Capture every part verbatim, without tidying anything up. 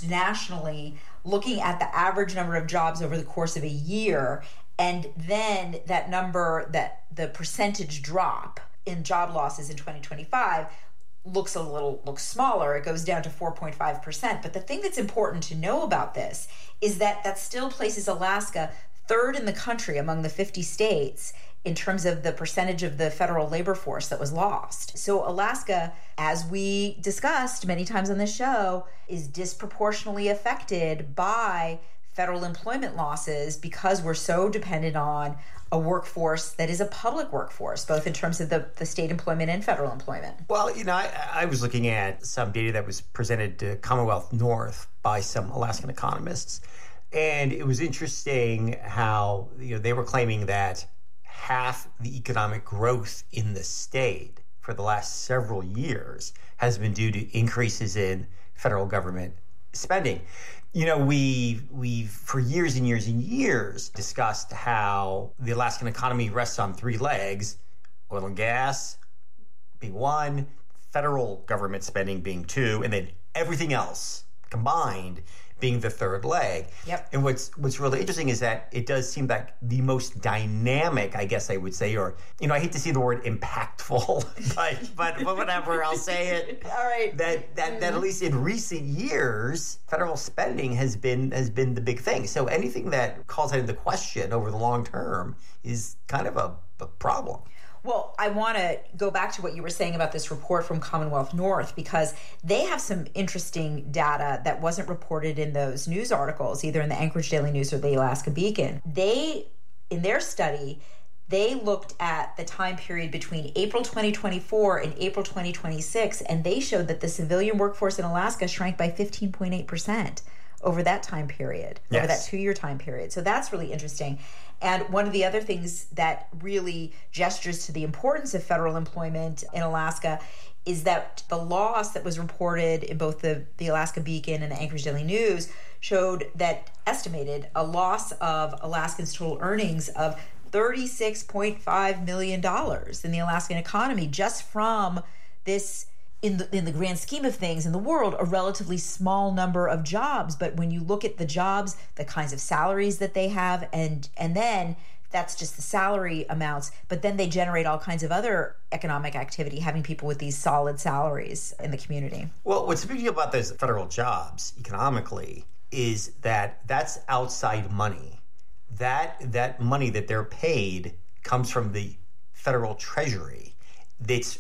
just nationally, looking at the average number of jobs over the course of a year, and then that number, that the percentage drop in job losses in twenty twenty-five looks a little looks smaller. It goes down to four point five percent. But the thing that's important to know about this is that that still places Alaska third in the country among the fifty states in terms of the percentage of the federal labor force that was lost. So Alaska, as we discussed many times on this show, is disproportionately affected by federal employment losses because we're so dependent on a workforce that is a public workforce, both in terms of the, the state employment and federal employment. Well, you know, I, I was looking at some data that was presented to Commonwealth North by some Alaskan economists, and it was interesting how, you know, they were claiming that half the economic growth in the state for the last several years has been due to increases in federal government spending. You know, we we've for years and years and years discussed how the Alaskan economy rests on three legs: oil and gas being one, federal government spending being two, and then everything else combined being the third leg. Yep. And what's what's really interesting is that it does seem like the most dynamic, I guess I would say, or, you know, I hate to see the word impactful, but but, but whatever, I'll say it. All right. That that, mm-hmm. that at least in recent years, federal spending has been has been the big thing. So anything that calls that into question over the long term is kind of a, a problem. Well, I want to go back to what you were saying about this report from Commonwealth North, because they have some interesting data that wasn't reported in those news articles, either in the Anchorage Daily News or the Alaska Beacon. They, in their study, they looked at the time period between April twenty twenty-four and April twenty twenty-six, and they showed that the civilian workforce in Alaska shrank by fifteen point eight percent over that time period, yes. over that two-year time period. So that's really interesting. And one of the other things that really gestures to the importance of federal employment in Alaska is that the loss that was reported in both the, the Alaska Beacon and the Anchorage Daily News showed that estimated a loss of Alaskans' total earnings of thirty-six point five million dollars in the Alaskan economy just from this, in the, in the grand scheme of things in the world, a relatively small number of jobs. But when you look at the jobs, the kinds of salaries that they have, and and then that's just the salary amounts, but then they generate all kinds of other economic activity, having people with these solid salaries in the community. Well, what's big about those federal jobs economically is that that's outside money. That that money that they're paid comes from the federal treasury. That's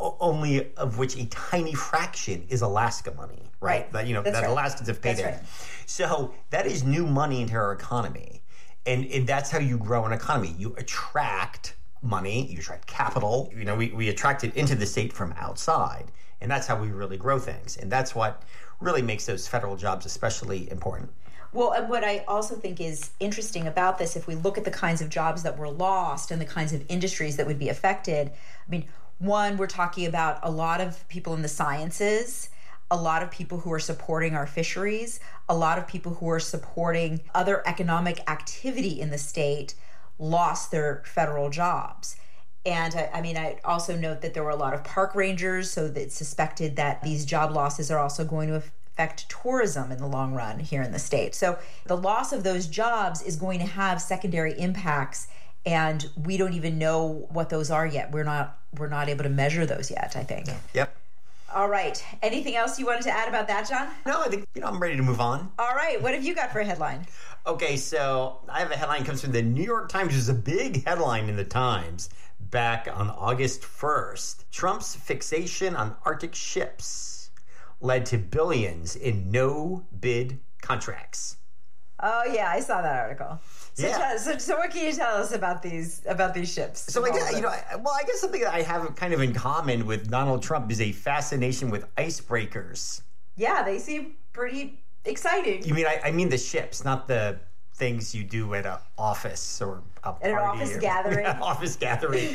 only of which a tiny fraction is Alaska money, right? Right. That, you know, That's that right. Alaskans have paid That's in. right. So that is new money into our economy. And, and that's how you grow an economy. You attract money, you attract capital. You know, we, we attract it into the state from outside. And that's how we really grow things. And that's what really makes those federal jobs especially important. Well, and what I also think is interesting about this, if we look at the kinds of jobs that were lost and the kinds of industries that would be affected, I mean, one, we're talking about a lot of people in the sciences, a lot of people who are supporting our fisheries, a lot of people who are supporting other economic activity in the state lost their federal jobs. And I, I mean, I also note that there were a lot of park rangers, so that it's suspected that these job losses are also going to affect tourism in the long run here in the state. So the loss of those jobs is going to have secondary impacts, and we don't even know what those are yet. We're not we're not able to measure those yet, I think. Yep. All right. Anything else you wanted to add about that, John? No, I think, you know, I'm ready to move on. All right. What have you got for a headline? Okay, so I have a headline that comes from the New York Times. There's a big headline in the Times back on August first. Trump's fixation on Arctic ships led to billions in no-bid contracts. Oh, yeah, I saw that article. So, yeah. tell, so, so what can you tell us about these about these ships? So, I guess, you know, I, well, I guess something that I have kind of in common with Donald Trump is a fascination with icebreakers. Yeah, they seem pretty exciting. You mean, I, I mean the ships, not the things you do at an office or a party. At an office or, gathering. office gathering.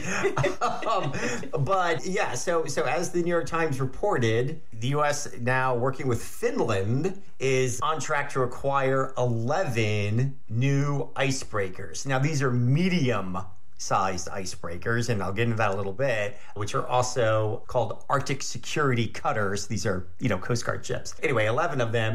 um, but yeah, so so as the New York Times reported, the U S now working with Finland is on track to acquire eleven new icebreakers. Now these are medium sized icebreakers, and I'll get into that a little bit, which are also called Arctic security cutters. These are, you know, Coast Guard ships. Anyway, eleven of them.